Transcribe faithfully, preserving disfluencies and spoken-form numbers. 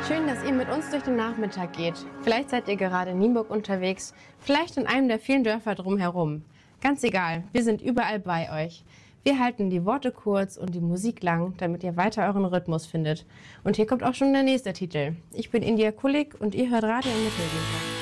Schön, dass ihr mit uns durch den Nachmittag geht. Vielleicht seid ihr gerade in Nienburg unterwegs, vielleicht in einem der vielen Dörfer drumherum. Ganz egal, wir sind überall bei euch. Wir halten die Worte kurz und die Musik lang, damit ihr weiter euren Rhythmus findet. Und hier kommt auch schon der nächste Titel. Ich bin India Kulik und ihr hört Radio im Mitteldorf.